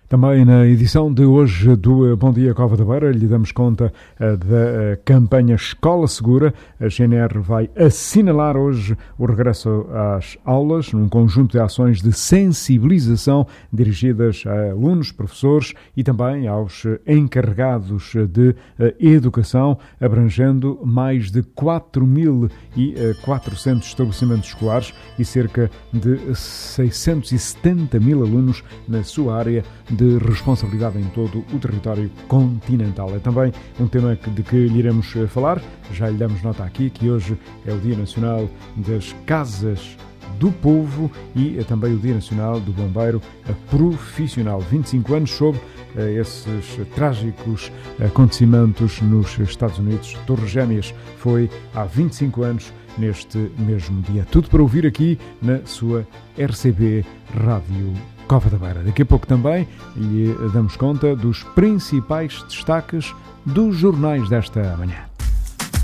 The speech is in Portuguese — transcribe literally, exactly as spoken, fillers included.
Também na edição de hoje do Bom Dia Cova da Beira lhe damos conta uh, da uh, campanha Escola Segura. A G N R vai assinalar hoje o regresso às aulas num conjunto de ações de sensibilização dirigidas a alunos, professores e também aos encarregados de uh, educação, abrangendo mais de quatro mil e quatrocentos estabelecimentos escolares e cerca de seiscentos e setenta mil alunos na sua área de responsabilidade em todo o território continental. É também um tema de que lhe iremos falar. Já lhe damos nota aqui que hoje é o Dia Nacional das Casas do Povo e é também o Dia Nacional do Bombeiro Profissional. vinte e cinco anos sob esses trágicos acontecimentos nos Estados Unidos. Torres Gêmeas foi há vinte e cinco anos neste mesmo dia. Tudo para ouvir aqui na sua R C B Rádio Cova da Beira. Daqui a pouco também lhe damos conta dos principais destaques dos jornais desta manhã.